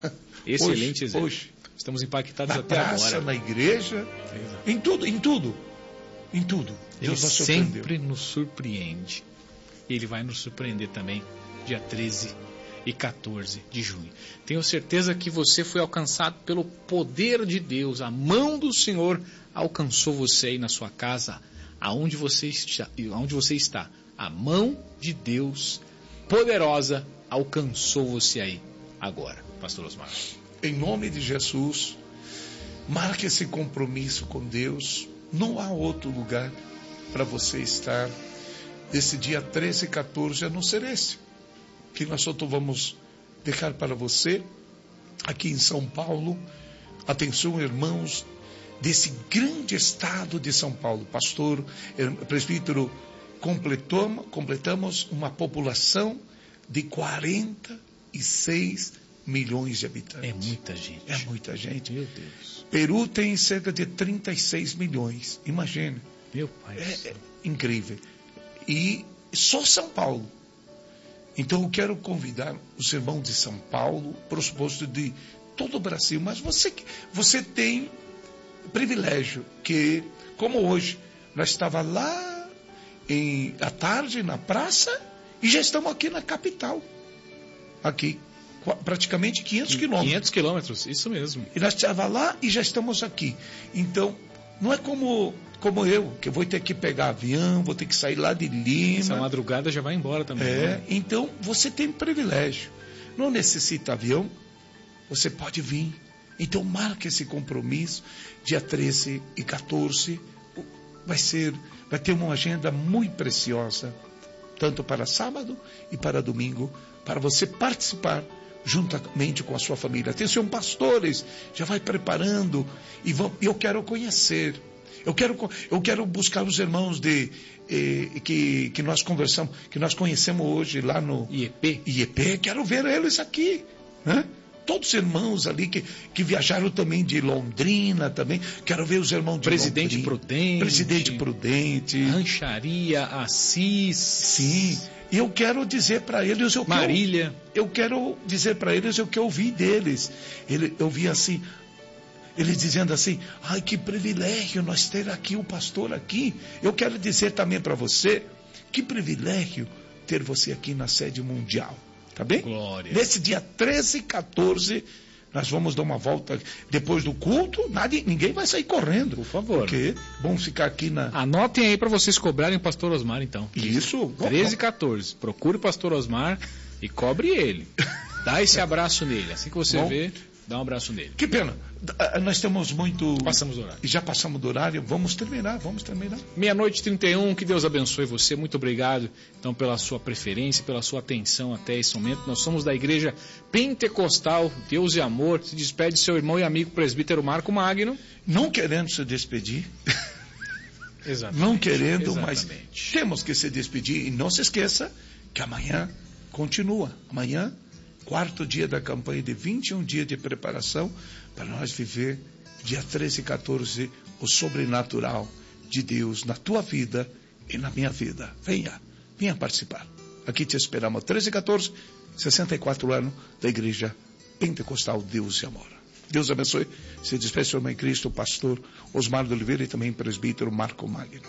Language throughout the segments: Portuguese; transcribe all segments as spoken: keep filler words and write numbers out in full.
Excelente hoje, exemplo. Hoje. Estamos impactados Na até praça, agora. na igreja, Exato. em tudo, em tudo. Em tudo. Ele Deus nos surpreendeu. sempre nos surpreende. E Ele vai nos surpreender também, dia treze e quatorze de junho. Tenho certeza que você foi alcançado pelo poder de Deus. A mão do Senhor alcançou você aí na sua casa, aonde você está, aonde você está. A mão de Deus poderosa alcançou você aí agora, Pastor Osmar. Em nome de Jesus, marque esse compromisso com Deus. Não há outro lugar para você estar desse dia treze e quatorze a não ser esse, que nós só vamos deixar para você aqui em São Paulo. Atenção, irmãos, desse grande estado de São Paulo. Pastor, presbítero, completamos, completamos uma população de quarenta e seis milhões de habitantes. É muita gente. É muita gente. Meu Deus. Peru tem cerca de trinta e seis milhões. Imagine. Meu pai. É, é incrível. E só São Paulo. Então eu quero convidar os irmãos de São Paulo, para o suposto de todo o Brasil. Mas você, você tem privilégio que, como hoje, nós estávamos lá em, à tarde na praça e já estamos aqui na capital. Aqui. Praticamente quinhentos quilômetros. quinhentos quilômetros, isso mesmo. E nós estávamos lá e já estamos aqui. Então, não é como, como eu, que vou ter que pegar avião, vou ter que sair lá de Lima. Essa madrugada já vai embora também. É, né? então você tem privilégio. Não necessita avião, você pode vir. Então marque esse compromisso, dia treze e quatorze. Vai ser, vai ter uma agenda muito preciosa, tanto para sábado e para domingo, para você participar juntamente com a sua família. Atenção, pastores, já vai preparando e vão, eu quero conhecer. Eu quero, eu quero buscar os irmãos de, eh, que, que nós conversamos, que nós conhecemos hoje lá no I E P. I E P. Quero ver eles aqui, né? Todos os irmãos ali que, que viajaram também de Londrina também. Quero ver os irmãos de Presidente Londrina. Prudente. Presidente Prudente. Rancharia, Assis. Sim. E eu quero dizer para eles o que Marília. Eu, eu quero dizer para eles o que eu vi deles. Ele, eu vi assim, eles dizendo assim, ai, que privilégio nós ter aqui o pastor aqui. Eu quero dizer também para você, que privilégio ter você aqui na sede mundial. Tá bem? Glória. Nesse dia treze e quatorze, nós vamos dar uma volta depois do culto. Nada, ninguém vai sair correndo. Por favor. Porque vamos ficar aqui na... Anotem aí para vocês cobrarem o pastor Osmar, então. Isso. treze e quatorze. Procure o pastor Osmar e cobre ele. Dá esse abraço nele. Assim que você Bom. vê, dá um abraço nele. Que pena. Nós temos muito... Passamos do horário. E já passamos do horário. Vamos terminar, vamos terminar. Meia-noite e trinta e um, que Deus abençoe você. Muito obrigado, então, pela sua preferência, pela sua atenção até esse momento. Nós somos da Igreja Pentecostal Deus e Amor. Se despede seu irmão e amigo presbítero Marco Magno. Não querendo se despedir. Exatamente. Não querendo, Exatamente. mas temos que se despedir. E não se esqueça que amanhã continua. Amanhã, quarto dia da campanha de vinte e um dias de preparação para nós viver dia treze e quatorze o sobrenatural de Deus na tua vida e na minha vida. Venha, venha participar. Aqui te esperamos, treze e quatorze, sessenta e quatro anos da Igreja Pentecostal Deus e Amor. Deus abençoe. Se despede seu irmão em Cristo, o pastor Osmar de Oliveira e também presbítero Marco Magno.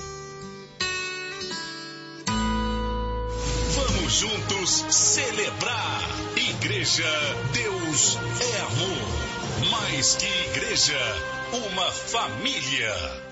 Vamos juntos celebrar. Igreja Deus é Amor. Mais que igreja, uma família.